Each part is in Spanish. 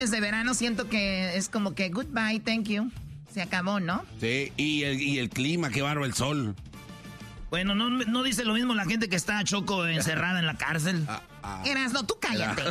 Desde verano siento que es como que goodbye, thank you. Se acabó, ¿no? Sí, y el clima, qué bárbaro el sol. Bueno, no dice lo mismo la gente que está, Choco, encerrada en la cárcel. Erasno, tú cállate.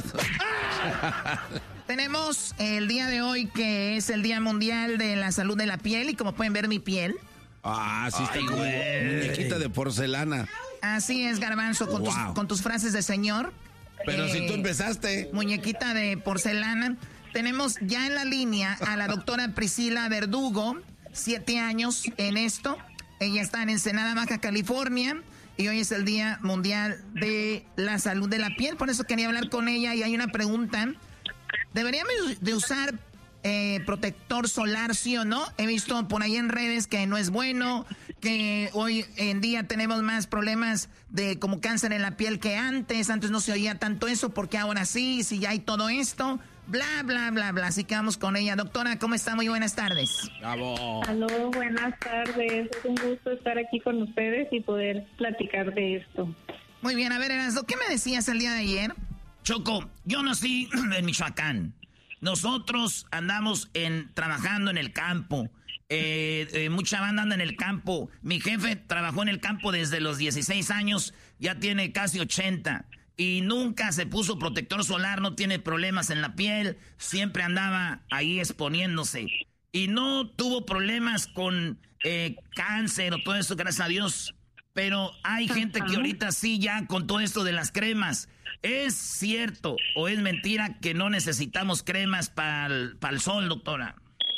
Tenemos el día de hoy que es el Día Mundial de la Salud de la Piel y como pueden ver mi piel. Sí, está como muñequita de porcelana. Así es, Garbanzo, con tus frases de señor. Pero si tú empezaste. Muñequita de porcelana. Tenemos ya en la línea a la doctora Priscila Verdugo, 7 años en esto. Ella está en Ensenada, Baja California, y hoy es el Día Mundial de la Salud de la Piel. Por eso quería hablar con ella y hay una pregunta. ¿Deberíamos de usar protector solar, sí o no? He visto por ahí en redes que no es bueno, que hoy en día tenemos más problemas de como cáncer en la piel que antes. Antes no se oía tanto eso, porque ahora sí, si ya hay todo esto, bla, bla, bla, bla. Así que vamos con ella. Doctora, ¿cómo está? Muy buenas tardes. ¡Bravo! Aló, buenas tardes. Es un gusto estar aquí con ustedes y poder platicar de esto. Muy bien, a ver, Erasmo, ¿qué me decías el día de ayer? Choco, yo nací en Michoacán. Nosotros andamos trabajando en el campo. Mucha banda anda en el campo. Mi jefe trabajó en el campo desde los 16 años, ya tiene casi 80. Y nunca se puso protector solar, no tiene problemas en la piel, siempre andaba ahí exponiéndose. Y no tuvo problemas con cáncer o todo eso, gracias a Dios. Pero hay gente que ahorita sí ya con todo esto de las cremas. ¿Es cierto o es mentira que no necesitamos cremas para el sol, doctora?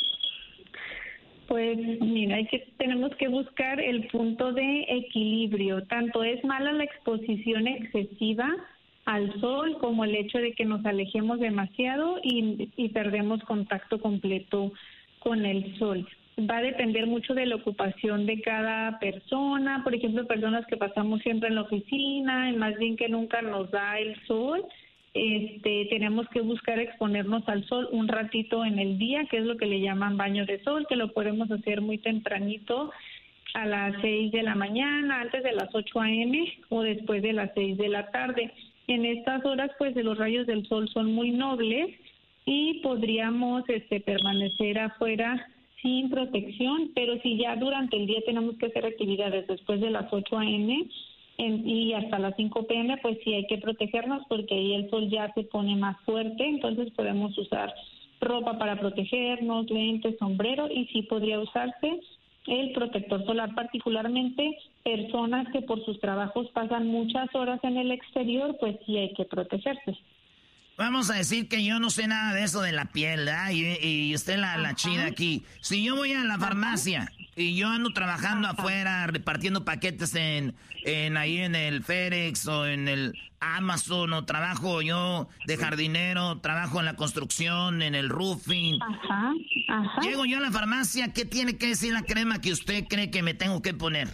Pues mira, tenemos que buscar el punto de equilibrio. Tanto es mala la exposición excesiva al sol como el hecho de que nos alejemos demasiado y perdemos contacto completo con el sol. Va a depender mucho de la ocupación de cada persona. Por ejemplo, personas que pasamos siempre en la oficina, y más bien que nunca nos da el sol. Tenemos que buscar exponernos al sol un ratito en el día, que es lo que le llaman baño de sol, que lo podemos hacer muy tempranito, a las 6 de la mañana, antes de las 8 a.m. o después de las 6 de la tarde. En estas horas, pues, los rayos del sol son muy nobles y podríamos permanecer afuera sin protección, pero si ya durante el día tenemos que hacer actividades después de las 8 a.m. y hasta las 5 p.m., pues sí hay que protegernos porque ahí el sol ya se pone más fuerte, entonces podemos usar ropa para protegernos, lentes, sombrero, y sí podría usarse el protector solar, particularmente personas que por sus trabajos pasan muchas horas en el exterior, pues sí hay que protegerse. Vamos a decir que yo no sé nada de eso de la piel, ¿verdad? Y usted la chida aquí. Si yo voy a la farmacia y yo ando trabajando afuera repartiendo paquetes ahí en el FedEx o en el Amazon, o trabajo yo de jardinero, trabajo en la construcción, en el roofing. Llego yo a la farmacia, ¿qué tiene que decir la crema que usted cree que me tengo que poner?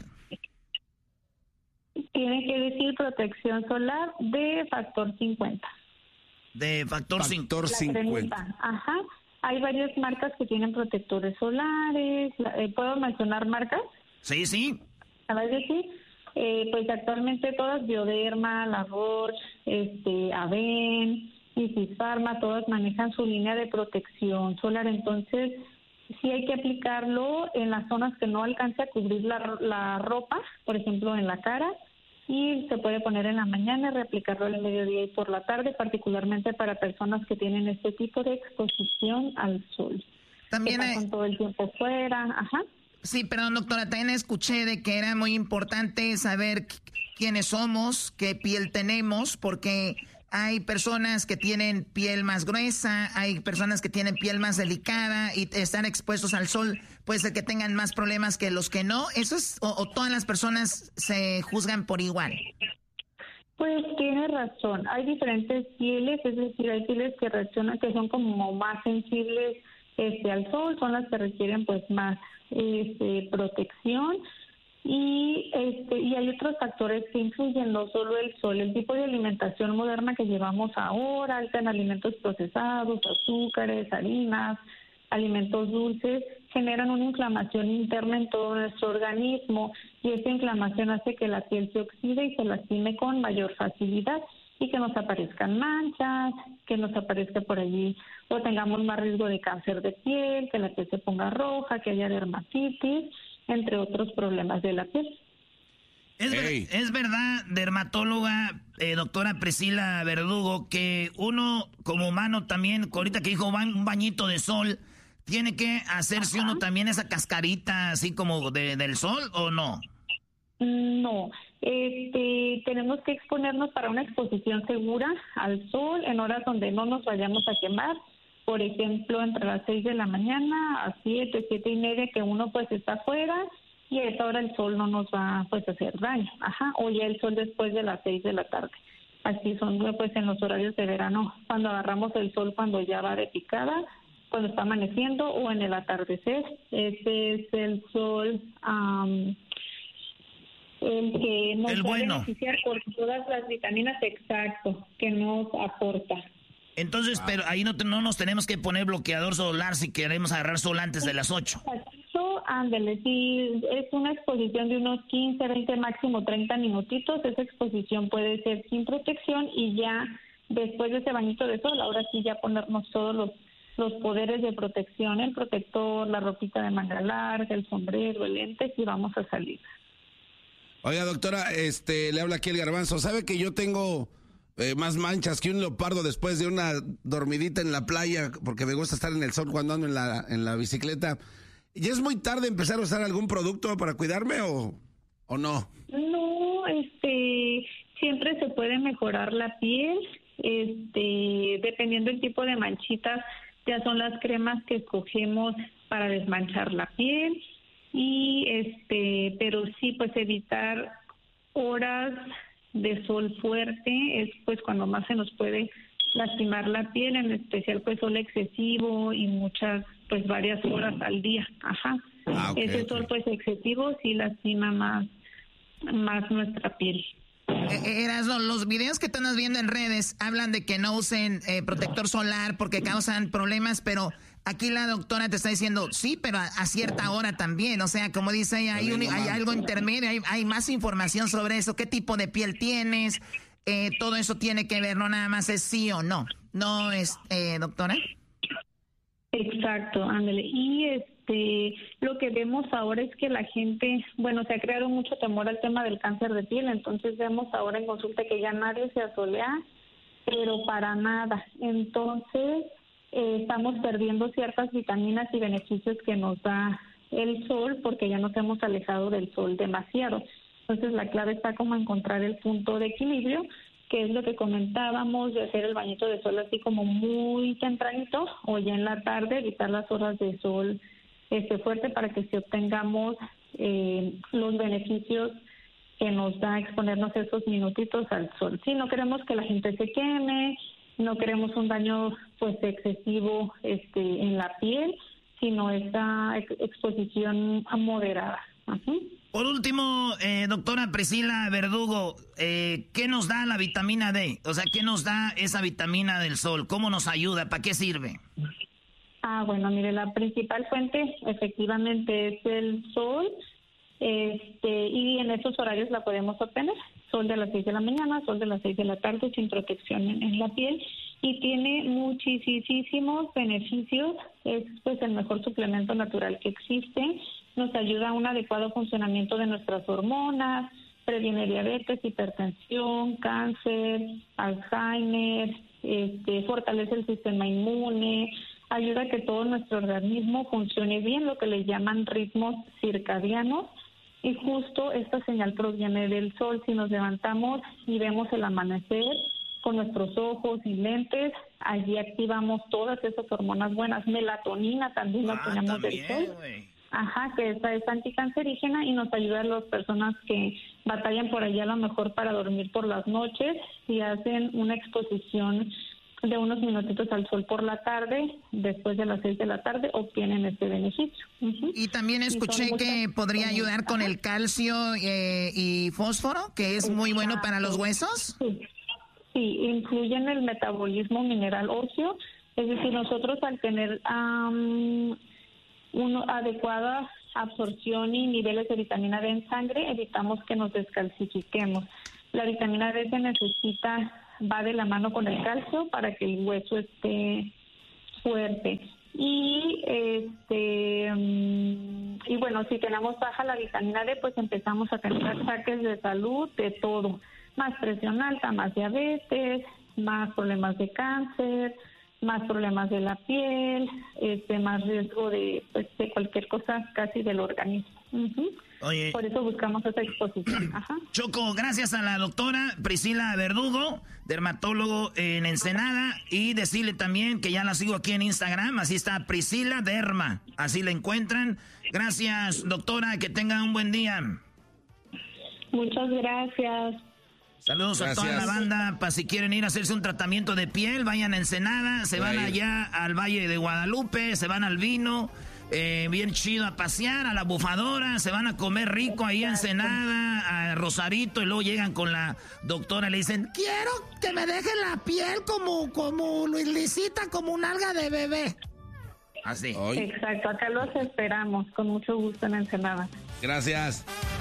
Tiene que decir protección solar de factor 50. De factor 50. Hay varias marcas que tienen protectores solares. ¿Puedo mencionar marcas? Sí. A ver, sí. Pues actualmente todas, Bioderma, La Roche, Aven, Isis Pharma, todas manejan su línea de protección solar. Entonces, sí hay que aplicarlo en las zonas que no alcance a cubrir la ropa, por ejemplo, en la cara. Y se puede poner en la mañana y reaplicarlo al mediodía y por la tarde, particularmente para personas que tienen este tipo de exposición al sol. También que pasan todo el tiempo fuera. Sí, perdón, doctora, también escuché de que era muy importante saber quiénes somos, qué piel tenemos, porque hay personas que tienen piel más gruesa, hay personas que tienen piel más delicada y están expuestos al sol, puede ser que tengan más problemas que los que no. ¿Eso es, o todas las personas se juzgan por igual? Pues tiene razón, hay diferentes pieles, es decir, hay pieles que reaccionan, que son como más sensibles al sol, son las que requieren pues más protección. Y hay otros factores que influyen, no solo el sol, el tipo de alimentación moderna que llevamos ahora, alta en alimentos procesados, azúcares, harinas, alimentos dulces, generan una inflamación interna en todo nuestro organismo y esta inflamación hace que la piel se oxide y se lastime con mayor facilidad. y que nos aparezcan manchas, que nos aparezca por allí o tengamos más riesgo de cáncer de piel, que la piel se ponga roja, que haya dermatitis, entre otros problemas de la piel. Es verdad, dermatóloga, doctora Priscila Verdugo, que uno como humano también, ahorita que dijo un bañito de sol, ¿tiene que hacerse uno también esa cascarita así como del sol o no? No, tenemos que exponernos para una exposición segura al sol en horas donde no nos vayamos a quemar. Por ejemplo, entre las 6 de la mañana a 7:30, que uno pues está afuera y a esa hora el sol no nos va pues a hacer daño. O ya el sol después de las 6 de la tarde. Así son pues en los horarios de verano, cuando agarramos el sol cuando ya va de picada, cuando está amaneciendo o en el atardecer. Ese es el sol el que nos va a beneficiar por todas las vitaminas, exacto, que nos aporta. Entonces, pero ahí no nos tenemos que poner bloqueador solar si queremos agarrar sol antes de las 8. Ándale, si es una exposición de unos 15, 20, máximo 30 minutitos, esa exposición puede ser sin protección y ya después de ese bañito de sol, ahora sí ya ponernos todos los poderes de protección, el protector, la ropita de manga larga, el sombrero, el lente, y vamos a salir. Oiga, doctora, le habla aquí el Garbanzo. ¿Sabe que yo tengo más manchas que un leopardo después de una dormidita en la playa? Porque me gusta estar en el sol cuando ando en la bicicleta. ¿Ya es muy tarde empezar a usar algún producto para cuidarme o no? No, siempre se puede mejorar la piel, dependiendo del tipo de manchitas, ya son las cremas que escogemos para desmanchar la piel y pero sí, pues evitar horas de sol fuerte es pues cuando más se nos puede lastimar la piel, en especial pues sol excesivo y pues varias horas al día. Ese sol pues excesivo sí lastima más nuestra piel. Erasmo, los videos que tú andas viendo en redes hablan de que no usen protector solar porque causan problemas, pero aquí la doctora te está diciendo, sí, pero a cierta hora también. O sea, como dice ella, hay algo intermedio, hay más información sobre eso. ¿Qué tipo de piel tienes? Todo eso tiene que ver, no nada más es sí o no. ¿No es, doctora? Exacto, ándale. Y lo que vemos ahora es que la gente, se ha creado mucho temor al tema del cáncer de piel, entonces vemos ahora en consulta que ya nadie se asolea, pero para nada. Entonces, estamos perdiendo ciertas vitaminas y beneficios que nos da el sol porque ya nos hemos alejado del sol demasiado. Entonces, la clave está como encontrar el punto de equilibrio, que es lo que comentábamos, de hacer el bañito de sol así como muy tempranito o ya en la tarde, evitar las horas de sol fuerte para que si obtengamos los beneficios que nos da exponernos esos minutitos al sol. Sí, no queremos que la gente se queme, no queremos un daño pues excesivo en la piel, sino esta exposición moderada. Por último, doctora Priscila Verdugo, ¿qué nos da la vitamina D? O sea, ¿qué nos da esa vitamina del sol? ¿Cómo nos ayuda? ¿Para qué sirve? Bueno, mire, la principal fuente efectivamente es el sol, y en esos horarios la podemos obtener. Sol de las 6 de la mañana, sol de las 6 de la tarde, sin protección en la piel, y tiene muchísimos beneficios. Es pues el mejor suplemento natural que existe. Nos ayuda a un adecuado funcionamiento de nuestras hormonas, previene diabetes, hipertensión, cáncer, Alzheimer, fortalece el sistema inmune, ayuda a que todo nuestro organismo funcione bien, lo que le llaman ritmos circadianos, y justo esta señal proviene del sol. Si nos levantamos y vemos el amanecer con nuestros ojos y lentes, allí activamos todas esas hormonas buenas. Melatonina también la tenemos del sol. Que esta es anticancerígena y nos ayuda a las personas que batallan por allá a lo mejor para dormir por las noches. Si hacen una exposición de unos minutitos al sol por la tarde, después de las 6 de la tarde, obtienen este beneficio. Y también escuché que podría ayudar con el calcio y fósforo, que es muy bueno para los huesos. Sí, influye en el metabolismo mineral óseo, es decir, nosotros al tener una adecuada absorción y niveles de vitamina D en sangre, evitamos que nos descalcifiquemos. La vitamina D se necesita va de la mano con el calcio para que el hueso esté fuerte. Y bueno, si tenemos baja la vitamina D, pues empezamos a tener ataques de salud, de todo, más presión alta, más diabetes, más problemas de cáncer, más problemas de la piel, más riesgo de cualquier cosa casi del organismo. Oye, por eso buscamos esa exposición. Ajá. Choco, gracias a la doctora Priscila Verdugo, dermatólogo en Ensenada, y decirle también que ya la sigo aquí en Instagram, así está Priscila Derma, así la encuentran. Gracias, doctora, que tengan un buen día. Muchas gracias. Saludos a toda la banda, para si quieren ir a hacerse un tratamiento de piel, vayan a Ensenada, se van allá al Valle de Guadalupe, se van al Vino, bien chido a pasear, a la bufadora, se van a comer rico ahí a Ensenada, a Rosarito, y luego llegan con la doctora y le dicen, quiero que me deje la piel como lisita, como un alga de bebé. Así. Exacto, acá los esperamos, con mucho gusto en Ensenada. Gracias.